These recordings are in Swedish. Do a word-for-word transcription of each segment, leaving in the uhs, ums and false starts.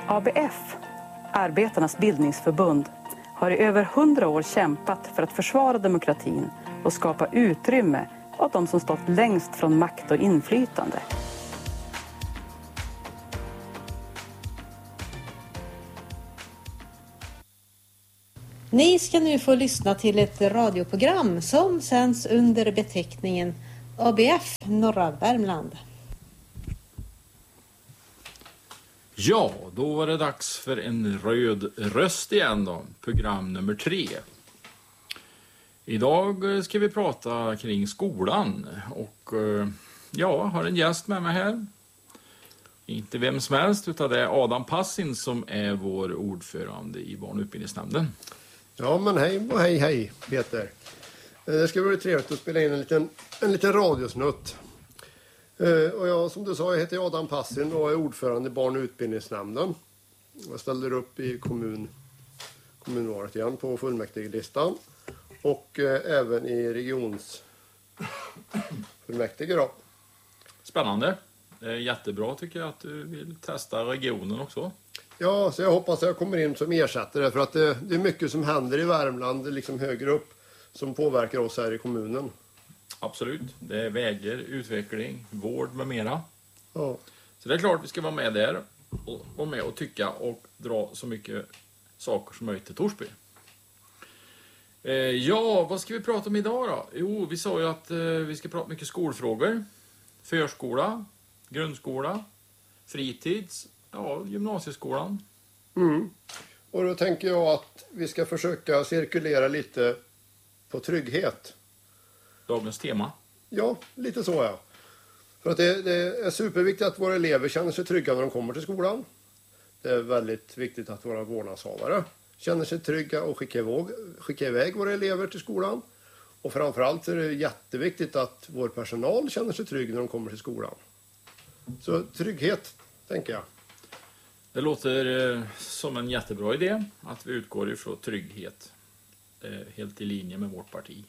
A B F, Arbetarnas bildningsförbund, har i över hundra år kämpat för att försvara demokratin och skapa utrymme åt de som stått längst från makt och inflytande. Ni ska nu få lyssna till ett radioprogram som sänds under beteckningen A B F Norra Värmland. Ja, då var det dags för en röd röst igen då, program nummer tre. Idag ska vi prata kring skolan och ja, har en gäst med mig här. Inte vem som helst, utan det är Adam Passin som är vår ordförande i barn- och utbildningsnämnden. Ja, men hej och hej, hej Peter. Det ska bli trevligt att spela in en liten, en liten radiosnutt. Och jag, som du sa, jag heter Adam Passin och är ordförande i barn- och utbildningsnämnden. Jag ställer upp i kommun, kommunvalet igen på fullmäktigelistan. Och eh, även i regionsfullmäktige då. Spännande. Det är jättebra tycker jag att du vill testa regionen också. Ja, så jag hoppas att jag kommer in som ersättare för att det, det är mycket som händer i Värmland, liksom högre upp, som påverkar oss här i kommunen. Absolut. Det är vägar, utveckling, vård med mera. Ja. Så det är klart vi ska vara med där och vara med och tycka och dra så mycket saker som möjligt till Torsby. Eh, ja, vad ska vi prata om idag då? Jo, vi sa ju att eh, vi ska prata mycket skolfrågor. Förskola, grundskola, fritids, ja, gymnasieskolan. Mm. Och då tänker jag att vi ska försöka cirkulera lite på trygghet. Dagens tema. Ja, lite så ja. För att det, det är superviktigt att våra elever känner sig trygga när de kommer till skolan. Det är väldigt viktigt att våra vårdnadshavare känner sig trygga och skickar iväg, skickar iväg våra elever till skolan. Och framförallt är det jätteviktigt att vår personal känner sig trygg när de kommer till skolan. Så trygghet, tänker jag. Det låter eh, som en jättebra idé att vi utgår ifrån trygghet. Eh, helt i linje med vårt parti.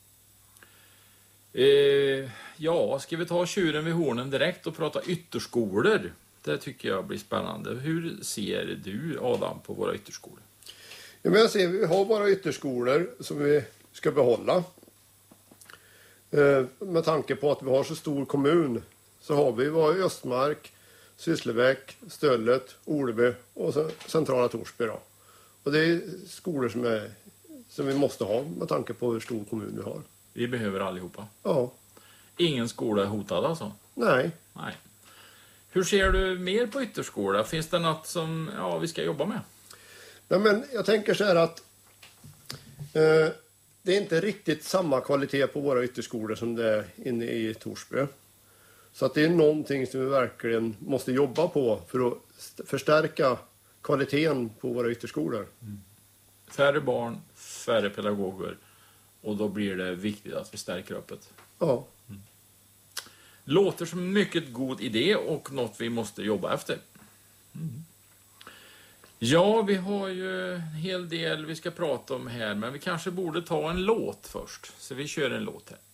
Eh, ja, ska vi ta tjuren vid hornen direkt och prata ytterskolor? Det tycker jag blir spännande. Hur ser du, Adam, på våra ytterskolor? Ja, men jag ser, vi har våra ytterskolor som vi ska behålla. Eh, med tanke på att vi har så stor kommun så har vi var i Östmark, Sysslebäck, Stöllet, Oleby och så centrala Torsby då. Och det är skolor som, är, som vi måste ha med tanke på hur stor kommun vi har. Vi behöver allihopa. Ja. Ingen skola är hotad alltså? Nej. Nej. Hur ser du mer på ytterskola? Finns det något som ja, vi ska jobba med? Ja, men jag tänker så här att eh, det är inte riktigt samma kvalitet på våra ytterskolor som det är inne i Torsby. Så att det är någonting som vi verkligen måste jobba på för att förstärka kvaliteten på våra ytterskolor. Mm. Färre barn, färre pedagoger. Och då blir det viktigt att vi stärker upp det. Ja. Mm. Låter som en mycket god idé och något vi måste jobba efter. Mm. Ja, vi har ju en hel del vi ska prata om här. Men vi kanske borde ta en låt först. Så vi kör en låt här.